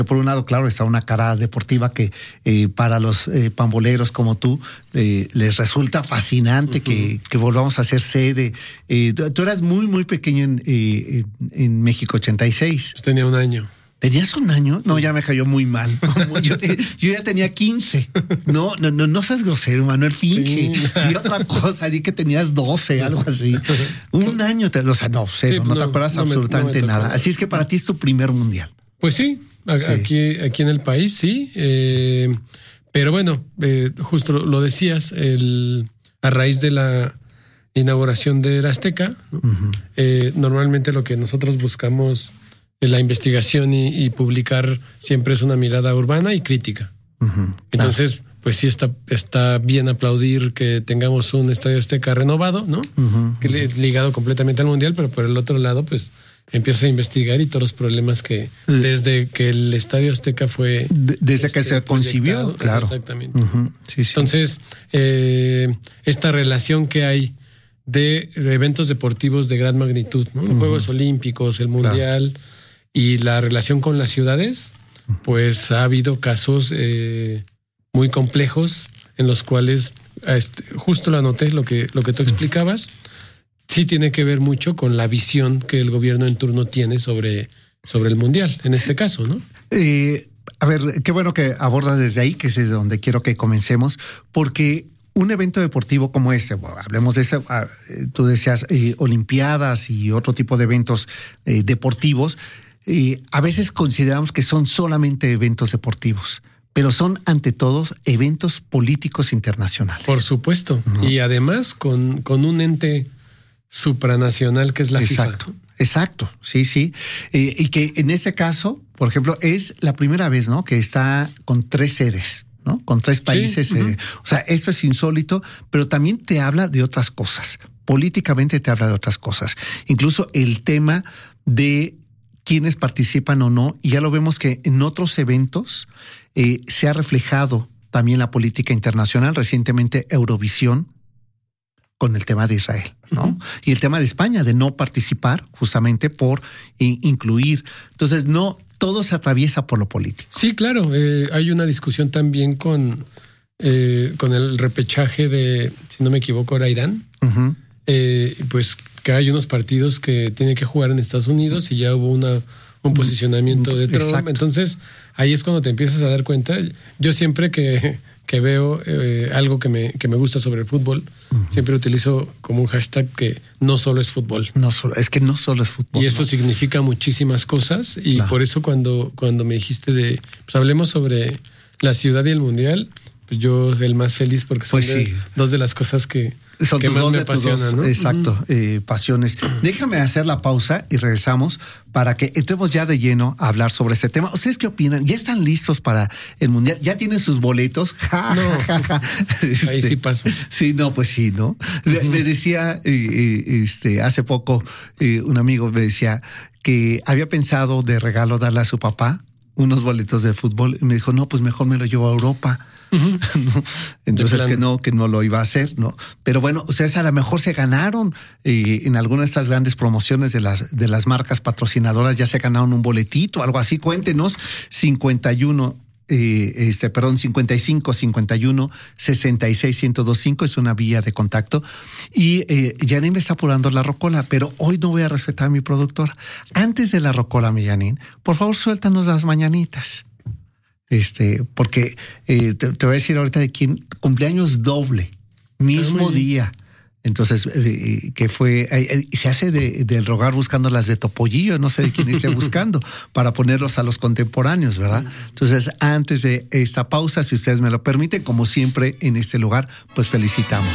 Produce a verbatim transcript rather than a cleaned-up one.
Por un lado, claro, está una cara deportiva que eh, para los eh, pamboleros como tú eh, les resulta fascinante uh-huh. que, que volvamos a ser sede. Eh, tú, tú eras muy, muy pequeño en, eh, en, en México ochenta y seis. Yo tenía un año. ¿Tenías un año? Sí. No, ya me cayó muy mal. Yo, te, yo ya tenía quince. No, no, no, no seas grosero, Manuel, finge. Sí. Di otra cosa, di que tenías doce, algo así. Un año, te, o sea, no, cero, sí, no, no te acuerdas no absolutamente me, no me nada. Así es que para ti es tu primer mundial. Pues sí, sí. Aquí, aquí en el país, sí. Eh, pero bueno, eh, justo lo, lo decías, el, a raíz de la inauguración del Azteca, ¿no? Uh-huh. eh, normalmente lo que nosotros buscamos la investigación y, y publicar siempre es una mirada urbana y crítica. Uh-huh, Entonces, claro. pues sí está, está bien aplaudir que tengamos un Estadio Azteca renovado, ¿no? Uh-huh, que uh-huh. ligado completamente al Mundial, pero por el otro lado, pues empieza a investigar y todos los problemas que uh, desde que el Estadio Azteca fue... De, desde este, que se concibió, claro. Exactamente. Uh-huh, sí, sí. Entonces, eh, esta relación que hay de eventos deportivos de gran magnitud, ¿no? Los uh-huh. Juegos Olímpicos, el Mundial... Claro. Y la relación con las ciudades, pues ha habido casos eh, muy complejos en los cuales, este, justo lo anoté, lo que, lo que tú explicabas, sí tiene que ver mucho con la visión que el gobierno en turno tiene sobre, sobre el Mundial, en este caso, ¿no? Eh, a ver, qué bueno que abordas desde ahí, que es de donde quiero que comencemos, porque un evento deportivo como este, bueno, hablemos de eso, tú decías eh, olimpiadas y otro tipo de eventos eh, deportivos, Eh, a veces consideramos que son solamente eventos deportivos, pero son ante todo eventos políticos internacionales. Por supuesto. ¿No? Y además con, con un ente supranacional que es la exacto, FIFA. Exacto, sí, sí. Eh, y que en este caso, por ejemplo, es la primera vez, ¿no? Que está con tres sedes, ¿no? Con tres países. Sí, uh-huh. eh, o sea, esto es insólito, pero también te habla de otras cosas. Políticamente te habla de otras cosas. Incluso el tema de quienes participan o no, y ya lo vemos que en otros eventos eh, se ha reflejado también la política internacional, recientemente Eurovisión, con el tema de Israel, ¿no? Uh-huh. Y el tema de España, de no participar justamente por eh, incluir. Entonces, no, todo se atraviesa por lo político. Sí, claro, eh, hay una discusión también con, eh, con el repechaje de, si no me equivoco, era Irán, uh-huh. eh, pues que hay unos partidos que tienen que jugar en Estados Unidos y ya hubo una, un posicionamiento de Trump. Exacto. Entonces, ahí es cuando te empiezas a dar cuenta. Yo siempre que, que veo eh, algo que me, que me gusta sobre el fútbol, uh-huh. siempre utilizo como un hashtag que no solo es fútbol. No solo, es que no solo es fútbol. Y eso ¿no? significa muchísimas cosas. Y no. por eso cuando, cuando me dijiste de, pues hablemos sobre la ciudad y el mundial, pues yo el más feliz porque son pues de, sí. dos de las cosas que... Son que tus más dos me de tus dos, ¿no? exacto, uh-huh. eh, pasiones. Déjame hacer la pausa y regresamos para que entremos ya de lleno a hablar sobre este tema. ¿Ustedes qué opinan? ¿Ya están listos para el Mundial? ¿Ya tienen sus boletos? Ja, no, ja, ja, ja. Este, ahí sí paso. Sí, no, pues sí, ¿no? Uh-huh. Me decía eh, este, hace poco eh, un amigo me decía que había pensado de regalo darle a su papá unos boletos de fútbol y me dijo, no, pues mejor me lo llevo a Europa. Uh-huh. ¿No? Entonces que no, que no lo iba a hacer, ¿no? Pero bueno, ustedes a lo mejor se ganaron eh, en alguna de estas grandes promociones de las, de las marcas patrocinadoras, ya se ganaron un boletito, algo así. Cuéntenos, cincuenta y uno, eh, este, perdón, cincuenta y cinco, cincuenta y uno, sesenta y seis, ciento veinticinco es una vía de contacto. Y eh, Janine me está apurando la rocola, pero hoy no voy a respetar a mi productora. Antes de la rocola, mi Janine, por favor, suéltanos las mañanitas. Este, porque eh, te, te voy a decir ahorita de quién, cumpleaños doble, mismo día. Entonces, eh, que fue, eh, se hace de, de rogar buscando las de Topollillo, no sé de quién esté buscando, para ponerlos a los contemporáneos, ¿verdad? Entonces, antes de esta pausa, si ustedes me lo permiten, como siempre en este lugar, pues felicitamos.